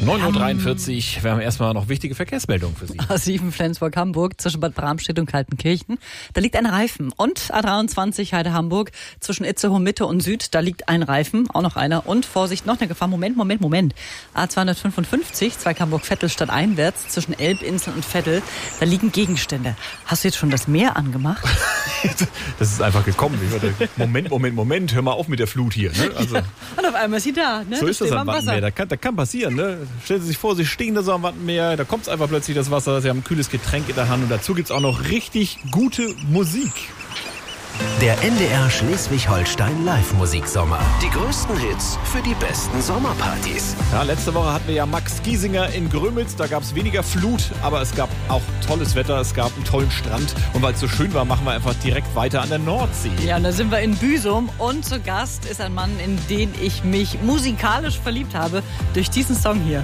9.43 Uhr. Wir haben erstmal noch wichtige Verkehrsmeldungen für Sie. A7 Flensburg-Hamburg zwischen Bad Bramstedt und Kaltenkirchen. Da liegt ein Reifen. Und A23 Heide-Hamburg zwischen Itzehoe Mitte und Süd. Da liegt ein Reifen, auch noch einer. Und Vorsicht, noch eine Gefahr. Moment. A255 Zweighamburg-Vettel stadteinwärts zwischen Elbinsel und Vettel. Da liegen Gegenstände. Hast du jetzt schon das Meer angemacht? Das ist einfach gekommen. Moment. Hör mal auf mit der Flut hier. Ne? Also, ja. Und auf einmal ist sie da. Ne? So ist das am Wattenmeer. Da kann passieren. Ne? Stellen Sie sich vor, Sie stehen da so am Wattenmeer. Da kommt es einfach plötzlich das Wasser. Sie haben ein kühles Getränk in der Hand. Und dazu gibt es auch noch richtig gute Musik. Der NDR Schleswig-Holstein Live-Musiksommer. Die größten Hits für die besten Sommerpartys. Ja, letzte Woche hatten wir ja Max Giesinger in Grömitz. Da gab es weniger Flut, aber es gab auch tolles Wetter. Es gab einen tollen Strand. Und weil es so schön war, machen wir einfach direkt weiter an der Nordsee. Ja, und da sind wir in Büsum. Und zu Gast ist ein Mann, in den ich mich musikalisch verliebt habe. Durch diesen Song hier.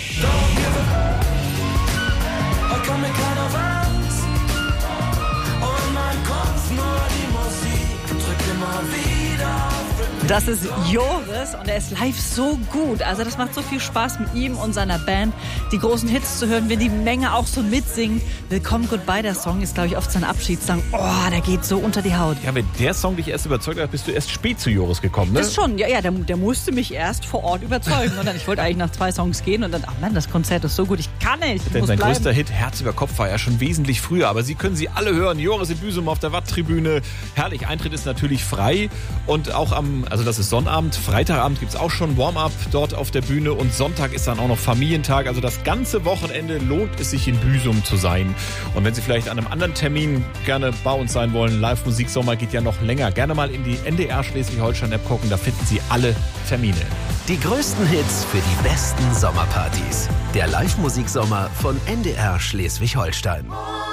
Das ist Joris und er ist live so gut. Also das macht so viel Spaß mit ihm und seiner Band, die großen Hits zu hören, wenn die Menge auch so mitsingen. Willkommen Goodbye, der Song ist, glaube ich, oft sein Abschiedssong. Oh, der geht so unter die Haut. Ja, wenn der Song dich erst überzeugt hat, bist du erst spät zu Joris gekommen, ne? Das schon, ja, der musste mich erst vor Ort überzeugen. Und dann, ich wollte eigentlich nach 2 Songs gehen und dann, ach Mann, das Konzert ist so gut, ich kann nicht. Denn sein größter Hit, Herz über Kopf, war ja schon wesentlich früher. Aber Sie können sie alle hören. Joris in Büsum auf der Watttribüne. Herrlich, Eintritt ist natürlich frei. Und auch also das ist Sonnabend, Freitagabend gibt es auch schon Warm-up dort auf der Bühne. Und Sonntag ist dann auch noch Familientag. Also das ganze Wochenende lohnt es sich in Büsum zu sein. Und wenn Sie vielleicht an einem anderen Termin gerne bei uns sein wollen, Live-Musiksommer geht ja noch länger. Gerne mal in die NDR Schleswig-Holstein-App gucken, da finden Sie alle Termine. Die größten Hits für die besten Sommerpartys. Der Live-Musiksommer von NDR Schleswig-Holstein.